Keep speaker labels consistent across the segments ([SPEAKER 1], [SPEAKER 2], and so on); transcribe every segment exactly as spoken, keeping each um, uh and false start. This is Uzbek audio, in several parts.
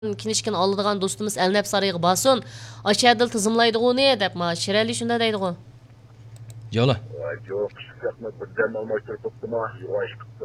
[SPEAKER 1] kinishkin oladigan do'stimiz Alnab Sarayga basun. Aşağıdıl tizimlaydiğu ne dep ma Şirali şunda deydiğu.
[SPEAKER 2] Yola.
[SPEAKER 3] Yo'q, qishloqni birdan almashtirib qo'ydimi, yavash qildi.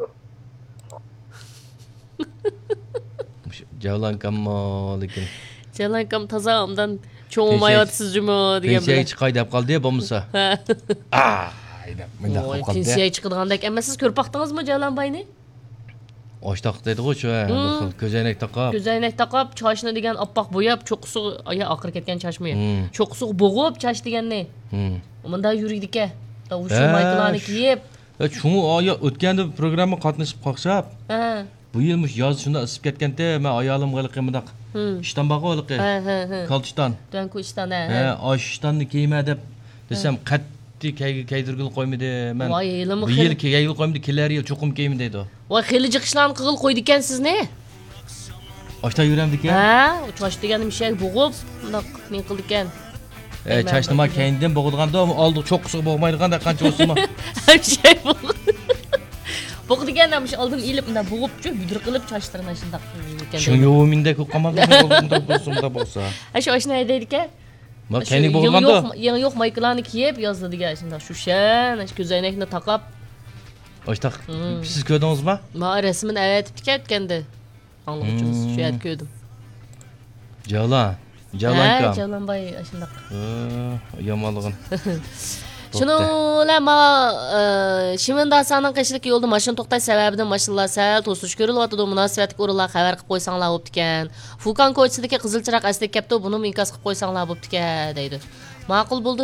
[SPEAKER 2] Javlan kammo lekin.
[SPEAKER 1] Javlan kam taza ondan çoğumayatsız cuma degan.
[SPEAKER 2] Pensiya chiqay deb qoldi bo'lmasa. Ah, deb menda
[SPEAKER 1] qoldi.
[SPEAKER 2] qoldi.
[SPEAKER 1] Pensiya chiqadigandak emas siz ko'rib baqdingizmi Javlan bayni?
[SPEAKER 2] Oştaq deydi-ku şu, ko'zoynak taqab.
[SPEAKER 1] Ko'zoynak taqab, choshni degan oppoq bo'yab, cho'qisi aya oqir ketgan chashmi. Cho'qisi bo'g'ib chash degan ne? Bunda yuriydi-ka. Davushu maykalarni kiyib.
[SPEAKER 2] Shuni oya o'tganda programma qatnashib qolishab.
[SPEAKER 1] Ha.
[SPEAKER 2] Bu yilmish yoz shunda isib ketganda, men ayolim qiliqi mundaq. Ishdan baqa qiliqi.
[SPEAKER 1] Ha, ha, ha.
[SPEAKER 2] Kaltishdan.
[SPEAKER 1] Danku ishdan, ha.
[SPEAKER 2] Ha, oshishdanni kiyma deb desam qatti kaydirgil qo'ymadi. Men bu yil kiygil qo'ymadi, kelar yil cho'qim kiyim deydi. Voy, xili jiqishlarni qig'il qo'ydi ekan sizni. Oshda yuramdi-ku.
[SPEAKER 1] Ha, chosh degan mishak bo'g'ib, bundaq ne qildi ekan.
[SPEAKER 2] E, choshni ma kendim bo'g'ilganda, oldi cho'qisi bo'g'maydiganda qancha bo'lsinmi?
[SPEAKER 1] Şey bo'g'ib. Bo'q deganda mish oldin ilib bundan bo'g'ibchi, budur qilib choshlarini shundaq ekan.
[SPEAKER 2] Shu yo'minda ko'p qamalgan bo'lganda bo'lsa bo'lsa.
[SPEAKER 1] Ha, shu oshna aytaydi-ku.
[SPEAKER 2] Ma kendi bo'g'ilganda.
[SPEAKER 1] Yo'q, yo'q maykalarni kiyib yozdi degan shundaq shu shan, shu ko'zoynakni taqab.
[SPEAKER 2] Oştaq, siz ko'rdingizmi?
[SPEAKER 1] Ma rasmini aytib ketgandi. Anlıqçımız şu yat koydum.
[SPEAKER 2] Jalan, jalan kam.
[SPEAKER 1] Ha, jalan bay aşındaq.
[SPEAKER 2] Yamanlığın.
[SPEAKER 1] Şunu la ma Şiminda saның qışlık yolda maşın to'xtash sababidan mashinalar sal to'sish ko'rilyapti. Munosabatli o'rinlar xabar qilib qo'ysanglar bo'pti ekan. Fukan ko'chasidagi qizil chiroq asli kapta buni inkos qilib qo'ysanglar bo'pti ekan deydi. Ma'qul bo'ldi.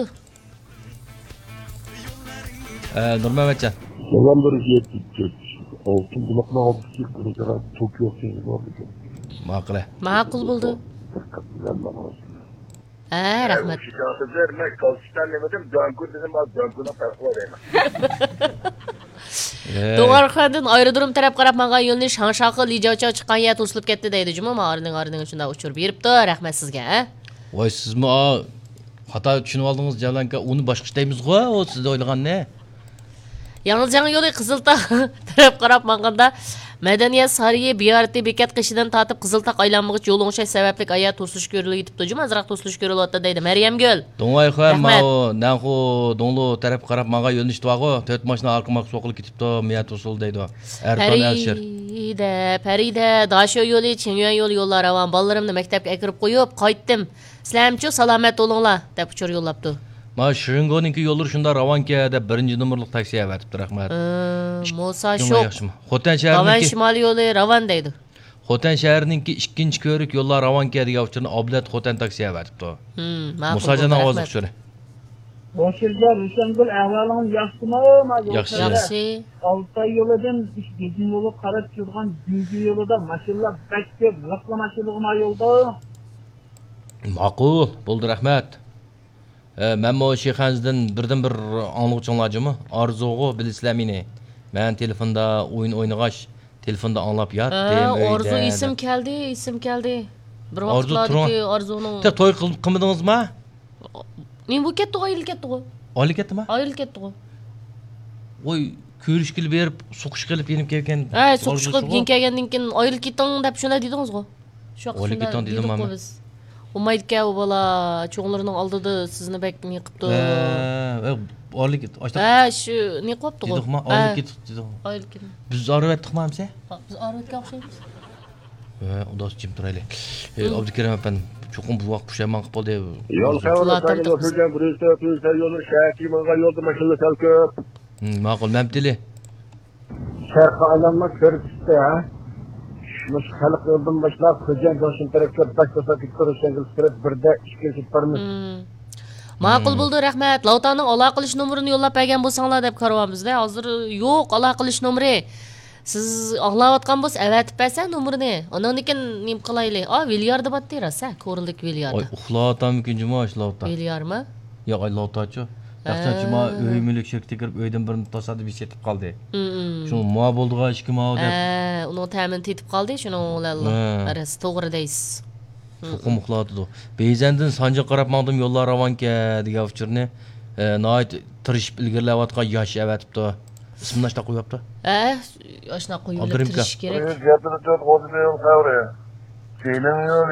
[SPEAKER 2] Eh, Nurmamatjon.
[SPEAKER 3] Yalan bir yetdi. Oltin buloqni olib chiqib, Tokyo seyirdi.
[SPEAKER 2] Ma'qul.
[SPEAKER 1] Ma'qul bo'ldi. Ha, rahmat.
[SPEAKER 3] Şikayetler ne kalsıştan demedim, dönkür dedim, ben dönkürden farkı var yani.
[SPEAKER 1] Doğarxandan aerodrom taraf qarab menga yo'lni Shanshaqa Lijavcha chiqqan yer to'silib ketdi deydi. Juma ma'rining arining shunda uchirib beribdi. Rahmat sizga, ha?
[SPEAKER 2] Voy, sizmi xato tushunib oldingiz, Jalanka. Uni boshqachaymizku, o siz o'ylagan ne?
[SPEAKER 1] Yanılcan yolu Qızıltaq taraf qarab manganda Madaniyat Sarayı Biyarati bekat qishidan tatib Qızıltaq aylanmag'ich yo'l o'ngshash sababli aya to'silish ko'rilib yetibdi. Juma azroq to'silish ko'rilyapti deydi Maryam Gul.
[SPEAKER 2] Dong'ay xo'm, ma nanxo donglo taraf qarab menga yo'lni ishtivago, to'rt mashina orqamoq so'qilib ketibdi, men to'sil deydi. Erton Alshir.
[SPEAKER 1] Farida, Farida, Dasho yo'li, Chingyuan yo'li yo'llar ravan. Ballalarimni maktabga akirib qo'yib, qaytdim. Sizlarmchu salomat bo'linglar deb uchur yo'llabdi.
[SPEAKER 2] Ma Shiringoninki yo'llar shunda ravanka deb birinchi nomerlik taksiga beribdi, rahmat.
[SPEAKER 1] Musa Shoq.
[SPEAKER 2] Xotan shahrininki
[SPEAKER 1] Ravan shimoliy yo'li ravan deydi.
[SPEAKER 2] Xotan shahrininki ikkinchi ko'rik yo'llar ravanka degan uchurni Oblat Xotan taksiga beribdi.
[SPEAKER 1] Hmm, ma'qul.
[SPEAKER 2] Musajon ovoz chiqdi.
[SPEAKER 4] Boshirga Rusangul ahvolingiz yaxshimi?
[SPEAKER 2] Yaxshi.
[SPEAKER 1] Yaxshi.
[SPEAKER 4] Oltay yo'lidan Gizin yo'li qarab turgan Gizin yo'lida mashinalar bak ko'p, liqli mashinalar yo'lda.
[SPEAKER 2] Ma'qul, bo'ldi, rahmat. Men mo Shexanzdan birdan bir anglag'chinglarjimi? Orzugo bilisizlar meni. Men telefonda o'yin o'ynag'ash, telefonda anglab yotdim.
[SPEAKER 1] Orzu ism keldi, ism keldi. Bir vaqtlardagi Orzuning.
[SPEAKER 2] Te to'y qilmadingizmi?
[SPEAKER 1] Men bu ketdi, oyil ketdi.
[SPEAKER 2] Oyil ketdimi?
[SPEAKER 1] Oyil ketdi.
[SPEAKER 2] Voy, ko'rish qilib berib, suqish qilib yenib kelgan.
[SPEAKER 1] Ha, suqish qilib yen kelgandan keyin oyil ketding deb shuna dedingiz-ku.
[SPEAKER 2] Shu oyil ketding dedim men.
[SPEAKER 1] Umaydi-ku u bola cho'nglarning oldida sizni bek ne qilibdi.
[SPEAKER 2] Ha, oyil ketdi.
[SPEAKER 1] Ha, shu ne qilibdi-ku?
[SPEAKER 2] Dedikmi? Oyil ketdi dedi.
[SPEAKER 1] Oyil ketdi.
[SPEAKER 2] Biz arvatdiqmi-hamsa?
[SPEAKER 1] Biz arvatga o'xshaymiz.
[SPEAKER 2] Ha, unda jim turaylik. Abdukarim apan cho'qim bu vaqt pushaymon qilib qoldi.
[SPEAKER 3] Yo'l xayrli o'tirgan birisi o'tirsa yo'lni shaki menga yo'lda mashina sal ko'p.
[SPEAKER 2] Ma'qul, mamtili.
[SPEAKER 3] Sharqqa aylanma ko'ribdi, ha. Mush xalq yo'ldan boshlab Xo'jayin Toshkent tarafga bashqasa Rusangul kirib birda ishga ketib boramiz.
[SPEAKER 1] Ma'qul bo'ldi, rahmat. Lavtaning aloqa qilish nomerini yo'llab bergan bo'lsanglar deb qaryapmiz-da. Hozir yo'q aloqa qilish nomeri. Siz anglayotgan bo'lsa, avatib bersan nomerini. Undan keyin nim qilaylik. A, Vilyar deb aytdirasiz, ko'rildik Vilyar.
[SPEAKER 2] Oy, uxlatammikin juma ishlavta.
[SPEAKER 1] Vilyarmi?
[SPEAKER 2] Yo'q, ay lavtachi. Yaxshi juma o'yimlik shirkatga kirib o'ydan birini tasodif etib qoldi. Shu mo bo'ldiga ishki mo deb.
[SPEAKER 1] Ha, uni ta'min etib qoldi, shuni o'lalloh. Aras to'g'ri deysiz.
[SPEAKER 2] To'qim uxlatdi. Beyzandan Sanjga qarab maqdim yo'llar ravanka degan uchurni, noyat tirishib ilgirlayotgan yosh avatibdi. Ismini ashta qo'yapti.
[SPEAKER 1] Ha, ashna qo'yib tirish kerak.
[SPEAKER 3] Selim yolu